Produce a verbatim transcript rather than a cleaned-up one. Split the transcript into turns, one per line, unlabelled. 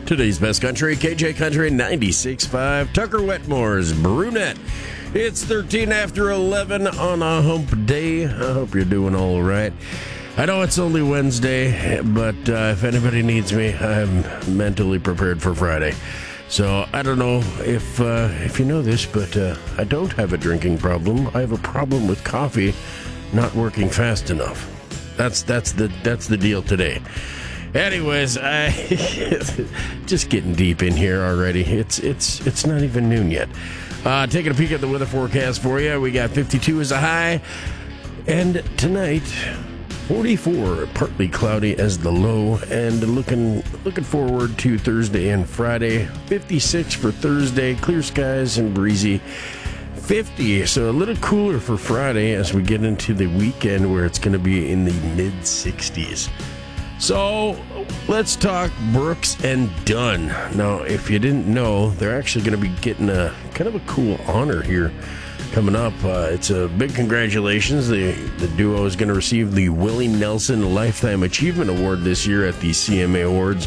Today's best country, K J Country ninety-six point five, Tucker Wetmore's Brunette. It's thirteen after eleven on a hump day. I hope you're doing all right. I know it's only Wednesday, but uh, if anybody needs me, I'm mentally prepared for Friday. So I don't know if uh, if you know this, but uh, I don't have a drinking problem. I have a problem with coffee not working fast enough. That's that's the that's the deal today. Anyways, I just getting deep in here already. It's it's it's not even noon yet. Uh, taking a peek at the weather forecast for you. We got fifty-two as a high, and tonight forty-four, partly cloudy as the low, and looking looking forward to Thursday and Friday. fifty-six for Thursday, clear skies and breezy. fifty, so a little cooler for Friday as we get into the weekend where it's going to be in the mid sixties. So let's talk Brooks and Dunn. Now, if you didn't know, they're actually going to be getting a kind of a cool honor here coming up. Uh, it's a big congratulations. The, the duo is going to receive the Willie Nelson Lifetime Achievement Award this year at the C M A Awards.